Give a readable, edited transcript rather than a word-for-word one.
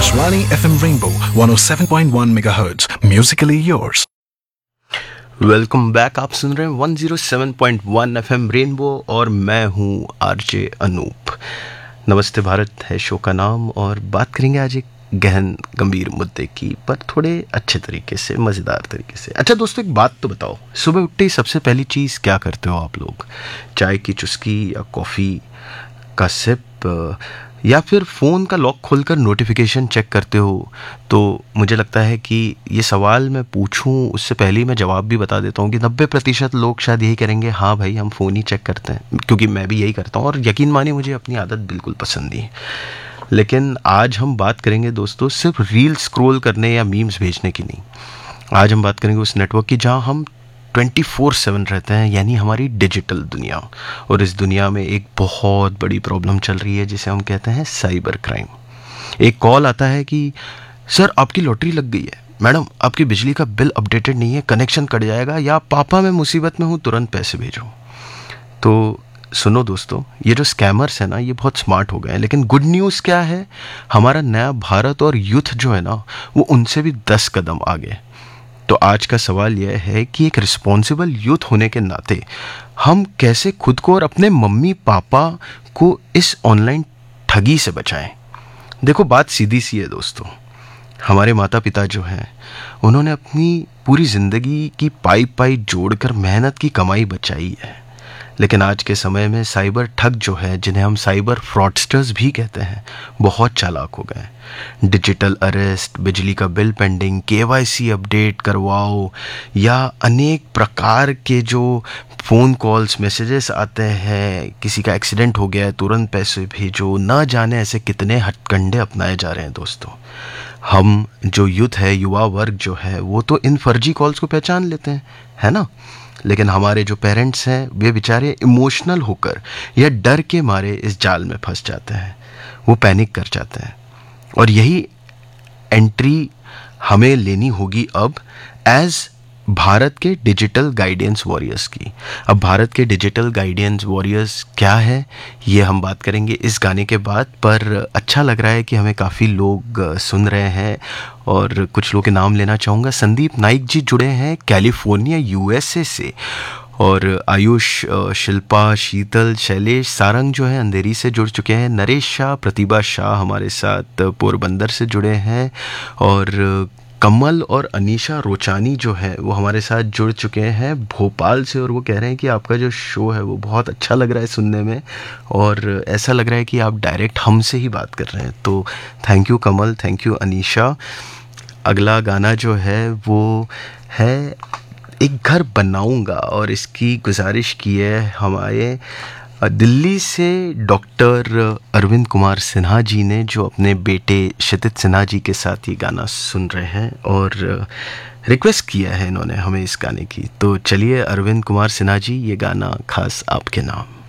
Akashvani FM Rainbow 107.1 MHz. Musically yours. Welcome back. आप सुन रहे हैं 107.1 FM रेनबो और मैं हूं आरजे अनूप। नमस्ते भारत है शो का नाम और बात करेंगे आज एक गहन गंभीर मुद्दे की, पर थोड़े अच्छे तरीके से, मज़ेदार तरीके से। अच्छा दोस्तों, एक बात तो बताओ, सुबह उठते ही सबसे पहली चीज़ क्या करते हो आप लोग? चाय की चुस्की या कॉफ़ी का सिप या फिर फ़ोन का लॉक खोलकर नोटिफिकेशन चेक करते हो? तो मुझे लगता है कि ये सवाल मैं पूछूं उससे पहले ही मैं जवाब भी बता देता हूँ कि 90% लोग शायद यही करेंगे, हाँ भाई हम फ़ोन ही चेक करते हैं, क्योंकि मैं भी यही करता हूँ और यकीन मानिए मुझे अपनी आदत बिल्कुल पसंद नहीं है। लेकिन आज हम बात करेंगे दोस्तों सिर्फ रील स्क्रॉल करने या मीम्स भेजने की नहीं। आज हम बात करेंगे उस नेटवर्क की जहाँ हम 24/7 रहते हैं, यानी हमारी डिजिटल दुनिया। और इस दुनिया में एक बहुत बड़ी प्रॉब्लम चल रही है जिसे हम कहते हैं साइबर क्राइम। एक कॉल आता है कि सर आपकी लॉटरी लग गई है, मैडम आपकी बिजली का बिल अपडेटेड नहीं है, कनेक्शन कट जाएगा, या पापा मैं मुसीबत में हूँ तुरंत पैसे भेजो। तो सुनो दोस्तों, ये जो स्कैमर्स है ना, ये बहुत स्मार्ट हो गए हैं। लेकिन गुड न्यूज़ क्या है, हमारा नया भारत और यूथ जो है ना, वो उनसे भी 10 कदम आगे। तो आज का सवाल यह है कि एक रिस्पॉन्सिबल यूथ होने के नाते हम कैसे खुद को और अपने मम्मी पापा को इस ऑनलाइन ठगी से बचाएं। देखो बात सीधी सी है दोस्तों, हमारे माता पिता जो हैं उन्होंने अपनी पूरी ज़िंदगी की पाई पाई जोड़कर मेहनत की कमाई बचाई है। लेकिन आज के समय में साइबर ठग जो है, जिन्हें हम साइबर फ्रॉडस्टर्स भी कहते हैं, बहुत चालाक हो गए। डिजिटल अरेस्ट, बिजली का बिल पेंडिंग, केवाईसी अपडेट करवाओ, या अनेक प्रकार के जो फ़ोन कॉल्स मैसेजेस आते हैं, किसी का एक्सीडेंट हो गया है तुरंत पैसे भेजो, ना जाने ऐसे कितने हथकंडे अपनाए जा रहे हैं दोस्तों। हम जो यूथ है, युवा वर्ग जो है, वो तो इन फर्जी कॉल्स को पहचान लेते हैं, है ना। लेकिन हमारे जो पेरेंट्स हैं वे बेचारे इमोशनल होकर या डर के मारे इस जाल में फंस जाते हैं, वो पैनिक कर जाते हैं। और यही एंट्री हमें लेनी होगी अब एज भारत के डिजिटल गाइडेंस वॉरियर्स की। अब भारत के डिजिटल गाइडेंस वॉरियर्स क्या है, ये हम बात करेंगे इस गाने के बाद। पर अच्छा लग रहा है कि हमें काफ़ी लोग सुन रहे हैं और कुछ लोग के नाम लेना चाहूँगा। संदीप नाइक जी जुड़े हैं कैलिफोर्निया यूएसए से, और आयुष, शिल्पा, शीतल, शैलेश, सारंग जो है अंधेरी से जुड़ चुके हैं। नरेश शाह, प्रतिभा शाह हमारे साथ पोरबंदर से जुड़े हैं, और कमल और अनीशा रोचानी जो है वो हमारे साथ जुड़ चुके हैं भोपाल से, और वो कह रहे हैं कि आपका जो शो है वो बहुत अच्छा लग रहा है सुनने में, और ऐसा लग रहा है कि आप डायरेक्ट हमसे ही बात कर रहे हैं। तो thank you Kamal, thank you Anisha. अगला गाना जो है वो है एक घर बनाऊंगा, और इसकी गुजारिश की है हमारे दिल्ली से डॉक्टर अरविंद कुमार सिन्हा जी ने, जो अपने बेटे क्षितिज सिन्हा जी के साथ ये गाना सुन रहे हैं, और रिक्वेस्ट किया है इन्होंने हमें इस गाने की। तो चलिए अरविंद कुमार सिन्हा जी, ये गाना खास आपके नाम।